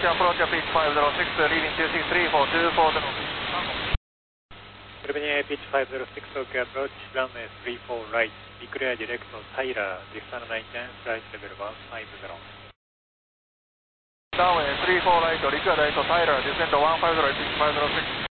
approach pitch 506, leaving 263 for Albania pitch 506, OK approach, runway 34 right, declare direct of Tyler, descend maintenance, flight level 150. Runway 34 right, declare direct of Tyler, descend 150, pitch 506.